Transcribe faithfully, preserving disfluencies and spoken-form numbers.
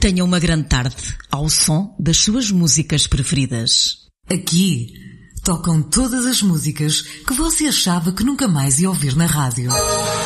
Tenha uma grande tarde ao som das suas músicas preferidas. Aqui tocam todas as músicas que você achava que nunca mais ia ouvir na rádio.